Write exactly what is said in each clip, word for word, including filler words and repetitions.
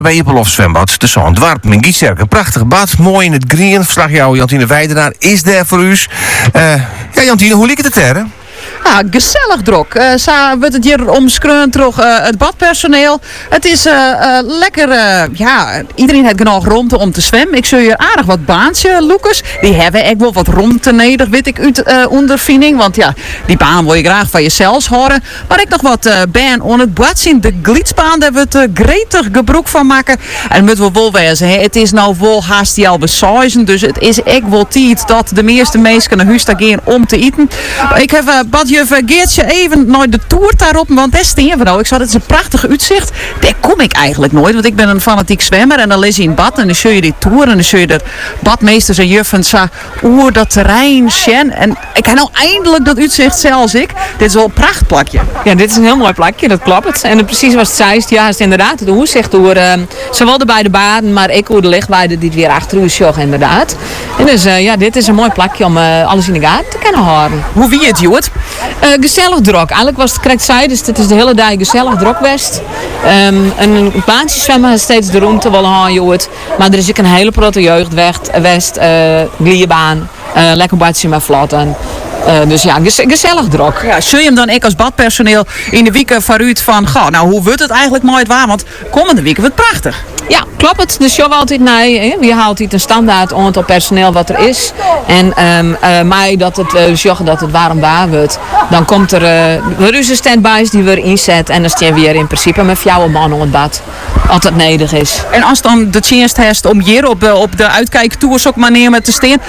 Bij Ippelof zwembad, de Zandwarp, mijn Gietzerk. Een prachtig bad, mooi in het green. Verslag jou, Jantine Weidenaar, is daar voor u. Uh, ja, Jantine, hoe liep het er? Ah, gezellig druk. Uh, Sa wordt het hier omskreund door uh, het badpersoneel. Het is uh, uh, lekker, uh, ja, iedereen heeft genoeg ruimte om te zwemmen. Ik zul je aardig wat baantje, Lucas. Die hebben echt wel wat ruimte nodig, weet ik, uit uh, ondervinding. Want ja, die baan wil je graag van jezelf horen. Maar ik nog wat uh, ben on het bad zien. De glietsbaan, daar wordt uh, gretig gebruik van maken. En moet wel wel wezen, hè. Het is nou wel haast die al bezuizen. Dus het is echt wel tijd dat de meeste mensen naar huis gaan om te eten. Ik heb uh, badjuf Geertje even naar de toer daarop, want daar steen we nou. Ik zag, het is een prachtig uitzicht. Daar kom ik eigenlijk nooit, want ik ben een fanatiek zwemmer en dan lees je in bad en dan zul je die toer en dan zul je de badmeesters en juffen zo oer dat terrein sjen. En ik heb nou eindelijk dat uitzicht zelfs ik. Dit is wel een prachtplakje. Ja, dit is een heel mooi plakje, dat klopt. En precies wat het zei, ja, is het inderdaad het uitzicht door uh, zowel de beide baden, maar ik hoe de lichtweide die het weer achter u zag, inderdaad. En dus uh, ja, dit is een mooi plakje om uh, alles in de gaten te kunnen houden. Hoe wie het, Joet? Uh, gezellig druk. Eigenlijk was het correct zei, dus het is de hele dag gezellig druk west. Um, een baantje zwemmen heeft steeds de ruimte willen gaan, Joet. Maar er is ook een hele grote jeugdweg, west, uh, glierbaan, uh, lekker badje met vlotten. Uh, dus ja, gezellig druk. Ja, zul je hem dan ik als badpersoneel in de weken vooruit van, goh, nou hoe wordt het eigenlijk mooi waar? Want komende weken wordt het prachtig. Ja, klopt het. Dus je altijd nee, we haalt altijd een standaard aantal personeel wat er is. En um, uh, maar dat het uh, zorgen dat het warm waar wordt. Dan komt er uh, weer standby's die we inzet en dan staan we weer in principe met jouw man om het bad. Als het nodig is. En als dan de chance heeft om hier op de, op de uitkijktours ook maar neer met te staan,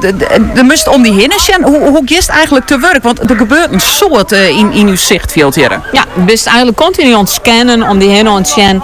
de must om die hinnen zijn. Hoe, hoe is het eigenlijk te werk? Want er gebeurt een soort uh, in, in uw zichtveld hier. Ja, je bent eigenlijk continu aan het scannen om die hinnen te zien.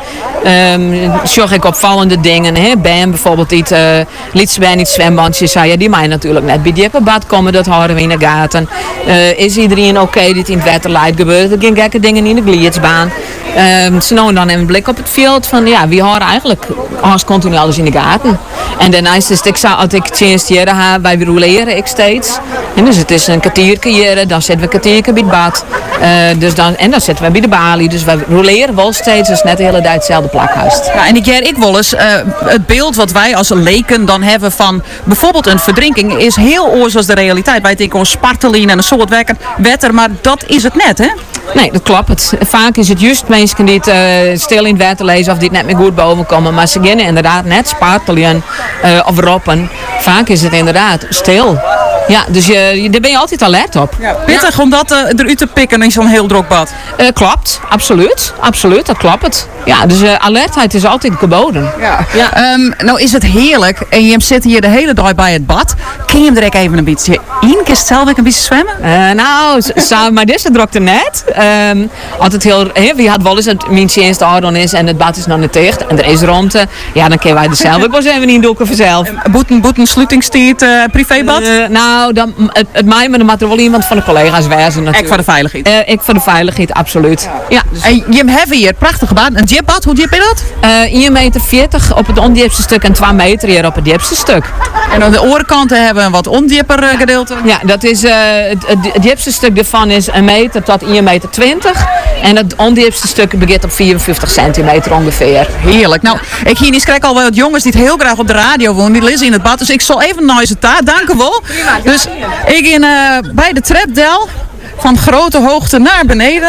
Um, zorg ik opvallende dingen. Hè? Ben bijvoorbeeld iets, uh, liet bij niet zwembandjes, zei ja, die mij natuurlijk net bij die bad komen, dat houden we in de gaten. Uh, is iedereen oké okay, dit in het waterleid gebeurt? Er gaan gekke dingen in de gliedsbaan. Um, ze nou dan een blik op het veld van ja, we houden eigenlijk als continu alles in de gaten. En daarnaast is het, ik zou als ik chance hier heb, wij roleren ik steeds. En dus het is een kwartiertje hier, dan zetten we een kwartiertje bij het bad. Uh, dus dan, en dan zitten we bij de balie. Dus we roleren wel steeds, dus net de hele tijd hetzelfde plakhuis. Ja, en ik ger ik wel eens, uh, het beeld wat wij als leken dan hebben van bijvoorbeeld een verdrinking is heel oors als de realiteit. Wij denken aan spartelien en een soort wetter, maar dat is het net, hè? Nee, dat klopt. Het. Vaak is het juist mensen die het uh, stil in het water lezen of die het net meer goed boven komen. Maar ze beginnen inderdaad net spartelen uh, of roppen. Vaak is het inderdaad stil. Ja, dus je, je, daar ben je altijd alert op. Ja, pittig ja. om dat uh, eruit te pikken in zo'n heel druk bad. Uh, klopt, absoluut. Absoluut, dat klopt het. Ja, dus uh, alertheid is altijd geboden. Ja. Ja. Um, nou is het heerlijk en je zit hier de hele dag bij het bad. Kun je hem er even een beetje in? Kun je zelf een beetje zwemmen? Uh, nou, samen maar dit druk er net. Um, altijd heel, he, wie had wel eens het minstje eerste ardon is en het bad is nog niet dicht en er is ruimte. Ja, dan kunnen wij er zelf ook wel eens even in doeken vanzelf. Boeten, boeten, sluitingstijd, uh, privébad? Uh, nou, dan, het, het mij, maar dan moet er wel iemand van de collega's wezen natuurlijk. Ik voor de veiligheid? Uh, ik voor de veiligheid, absoluut. Ja. Ja, dus en je hebt hier prachtige bad. Een dipbad, hoe diep is dat? Uh, één meter veertig op het ondiepste stuk en twee meter hier op het diepste stuk. En aan de oorkanten hebben we een wat ondieper uh, gedeelte? Ja, dat is, uh, het, het, het diepste stuk ervan is een meter tot één meter twintig. En het ondiepste stuk begint op vierenvijftig centimeter ongeveer. Heerlijk. Nou, ik hier niet krijg al wat jongens die het heel graag op de radio wonen, die lezen in het bad. Dus ik zal even naar ze taart. Dank u wel. Dus ik in uh, bij de trapdel van grote hoogte naar beneden.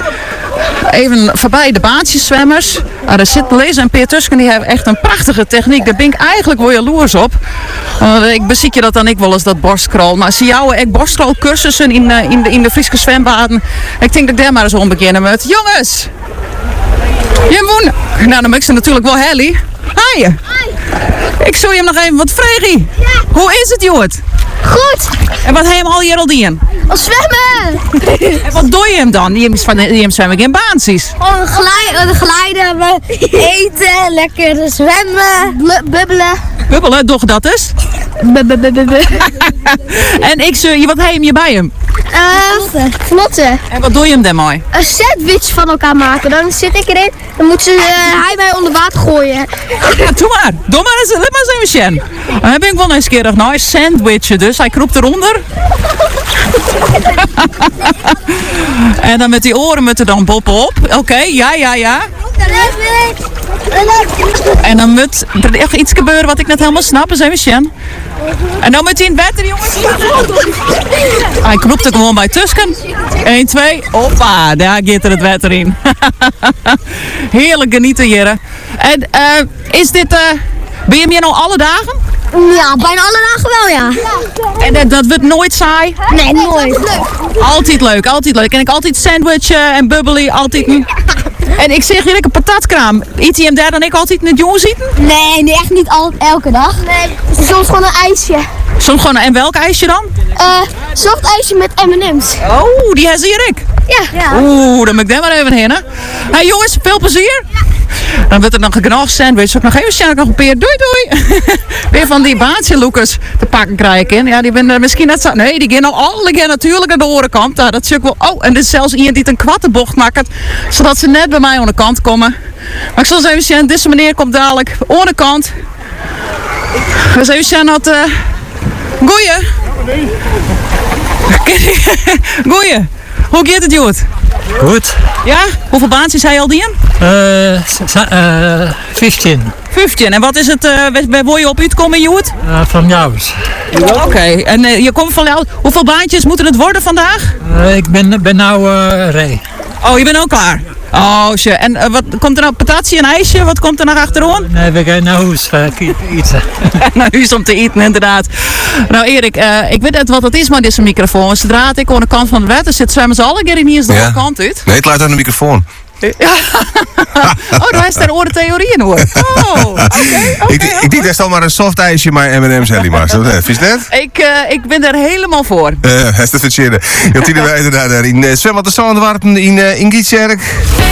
Even voorbij de baantjeszwemmers. Ah, er zit Lees en Peer Tusken, die hebben echt een prachtige techniek. Daar ben ik eigenlijk wel jaloers op. Uh, ik beziek je dat dan ik wel eens, dat borstkrol. Maar zie jou echt borstkrolcursussen in, uh, in, de, in de Friese zwembaden. Ik denk dat ik daar maar eens om beginnen met. Jongens! Je woont... Nou, dan maak ik ze natuurlijk wel Helly. Hi! Hi! Ik zou je hem nog even wat vragen. Ja. Hoe is het, Joert? Goed. En wat heb je hem al hier al dien? Al zwemmen. En wat doe je hem dan? Die hem zwemmen in baansies. Gewoon glijden, glijden, eten, lekker zwemmen, bubbelen. Bubbelen, doch dat is? En ik zie, wat heb je bij hem? Uh, vlotten. En wat doe je hem dan mooi? Een sandwich van elkaar maken. Dan zit ik erin, dan moet ze, uh, hij mij onder water gooien. Ja, doe maar. Doe maar eens, let maar eens even. Dan heb ik wel eens een keer gedacht, nou, sandwichen dus. Hij kroept eronder. En dan met die oren moeten dan boppen op. Oké, okay, ja, ja, ja. En dan moet er echt iets gebeuren wat ik net helemaal snap. Dus even Sjen. En dan moet hij in het water, jongens. Hij knopt er gewoon bij tussen. één, twee. Hoppa, daar gaat er het water in. Heerlijk genieten, heren. En uh, is dit... Uh, ben je hier nou alle dagen? Ja, bijna alle dagen wel, ja. En dat, dat wordt nooit saai? Nee, nooit. Altijd leuk, altijd leuk. En ik altijd sandwich uh, en bubbly, altijd... En ik zeg hier, ik een patatkraam. Eet hij hem daar dan ik altijd in het jongens eten? Nee, nee, echt niet al, elke dag. Nee. Soms gewoon een ijsje. Soms gewoon, en welk ijsje dan? Uh, soft ijsje met M en M's. Oh, die has hier ik. Ja. ja. Oeh, dan moet ik daar maar even heen, hè. Hey jongens, veel plezier. Ja. Dan wordt er nog genoeg sandwich. Ook nog even snel nog een peer. Doei, doei. Weer van die baantje-lookers te pakken krijgen. Ja, die ben uh, misschien net zo... Nee, die gaan al alle keer natuurlijk aan de orenkant. Nou, dat zie ik wel... Oh, en er is zelfs iemand die een kwattenbocht maakt. Zodat ze net bij mij aan de kant komen. Maar ik zal eens even zien. Deze meneer komt dadelijk aan de kant. Dus even zien dat... Uh... Goeie. Goeie. Hoe gaat het, Joet? Goed. Ja? Hoeveel baantjes hij al die? Uh, uh, vijftien. vijftien. En wat is het, uh, waar wil je op uitkomen, Joet? Uh, van jou. Oké. Okay. En uh, je komt van jou. Hoeveel baantjes moeten het worden vandaag? Uh, ik ben, ben nou uh, rij. Oh, je bent ook klaar? Oh, shit. En uh, wat komt er nou? Patatie en ijsje? Wat komt er nog achterom? Nee, we gaan naar huis uh, eten. Naar huis om te eten, inderdaad. Nou, Erik, uh, ik weet net wat het is met deze microfoon. Zodra ik aan de kant van het water zit, zwemmen ze alle keer in hier de ja. kant uit. Nee, het luidt aan de microfoon. Ja. Oh, daar is er oren theorieën hoor. Oh, oké. Okay, okay, ik ik denk dat al maar een soft ijsje, maar M en M's Helly maar. Vind je dat? Ik, uh, ik ben er helemaal voor. Uh, dat is het verkeerde. Jantine Wijder daar in uh, zwembad de Zandwarpen in, uh, in Gietjerk.